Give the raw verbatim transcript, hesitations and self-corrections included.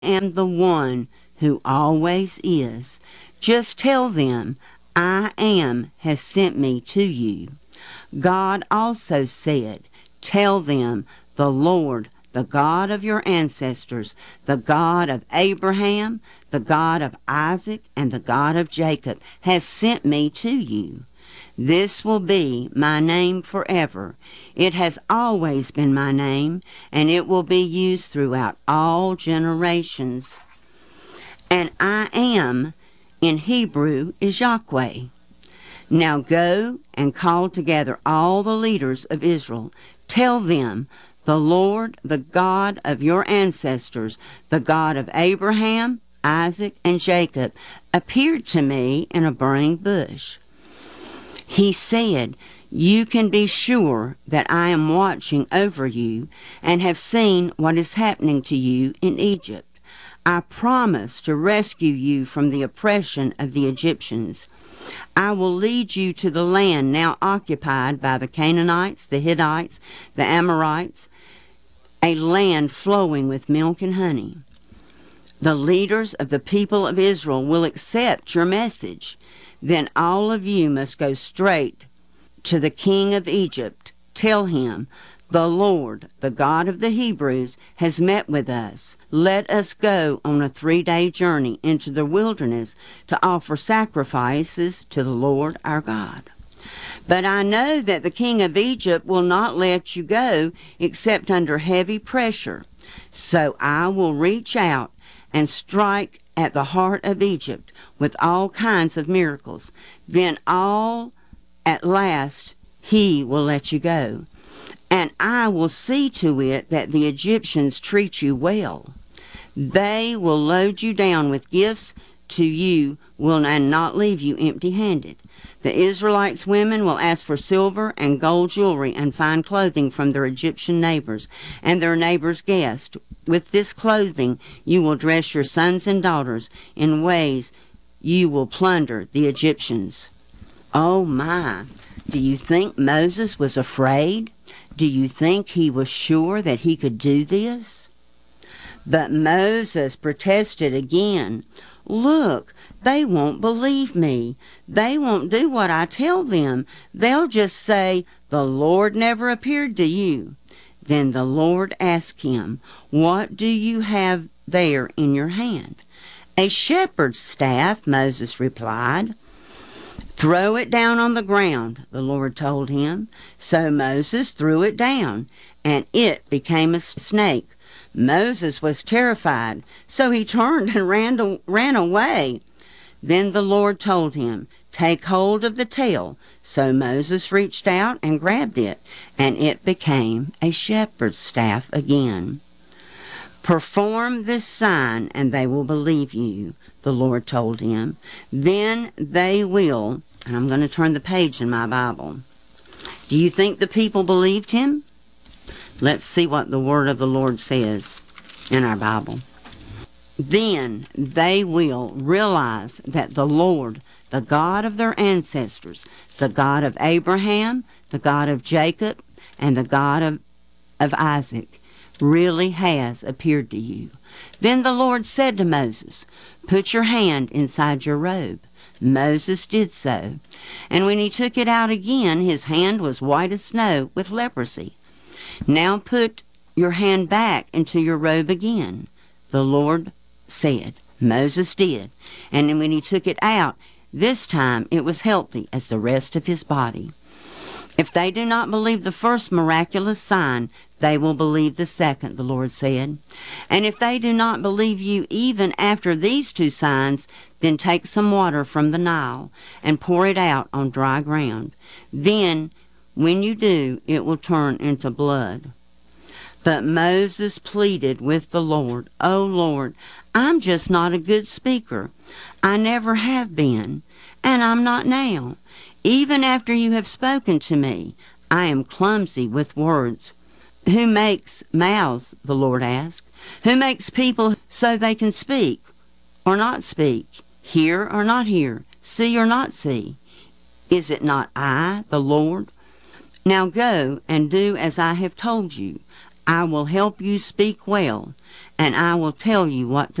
am the one who always is. Just tell them, I am has sent me to you. God also said, tell them, the Lord, the God of your ancestors, the God of Abraham, the God of Isaac, and the God of Jacob, has sent me to you. This will be my name forever. It has always been my name, and it will be used throughout all generations. And I am, in Hebrew, is Yahweh. Now go and call together all the leaders of Israel. Tell them, the Lord, the God of your ancestors, the God of Abraham, Isaac, and Jacob, appeared to me in a burning bush. He said, you can be sure that I am watching over you and have seen what is happening to you in Egypt. I promise to rescue you from the oppression of the Egyptians. I will lead you to the land now occupied by the Canaanites, the Hittites, the Amorites, a land flowing with milk and honey. The leaders of the people of Israel will accept your message. Then all of you must go straight to the king of Egypt. Tell him, the Lord, the God of the Hebrews, has met with us. Let us go on a three-day journey into the wilderness to offer sacrifices to the Lord our God. But I know that the king of Egypt will not let you go except under heavy pressure. So I will reach out and strike at the heart of Egypt with all kinds of miracles. Then all at last he will let you go. And I will see to it that the Egyptians treat you well. They will load you down with gifts to you will and not leave you empty-handed. The Israelites' women will ask for silver and gold jewelry and fine clothing from their Egyptian neighbors and their neighbors' guests. With this clothing you will dress your sons and daughters in ways you will plunder the Egyptians. Oh my, do you think Moses was afraid? Do you think he was sure that he could do this? But Moses protested again. Look, they won't believe me. They won't do what I tell them. They'll just say, the Lord never appeared to you. Then the Lord asked him, what do you have there in your hand? A shepherd's staff, Moses replied. Throw it down on the ground, the Lord told him. So Moses threw it down, and it became a snake. Moses was terrified, so he turned and ran, ran away. Then the Lord told him, take hold of the tail. So Moses reached out and grabbed it, and it became a shepherd's staff again. Perform this sign, and they will believe you, the Lord told him. Then they will, and I'm going to turn the page in my Bible. Do you think the people believed him? Let's see what the word of the Lord says in our Bible. Then they will realize that the Lord, the God of their ancestors, the God of Abraham, the God of Jacob, and the God of, of Isaac, really has appeared to you. Then the Lord said to Moses, put your hand inside your robe. Moses did so. And when he took it out again, his hand was white as snow with leprosy. Now put your hand back into your robe again, the Lord said. Moses did. And when he took it out, this time it was healthy as the rest of his body. If they do not believe the first miraculous sign, they will believe the second, the Lord said. And if they do not believe you even after these two signs, then take some water from the Nile and pour it out on dry ground. Then, when you do, it will turn into blood. But Moses pleaded with the Lord, "O Lord, I'm just not a good speaker. I never have been, and I'm not now. Even after you have spoken to me, I am clumsy with words." "Who makes mouths?" the Lord asked. "Who makes people so they can speak or not speak, hear or not hear, see or not see? Is it not I, the Lord? Now go and do as I have told you. I will help you speak well, and I will tell you what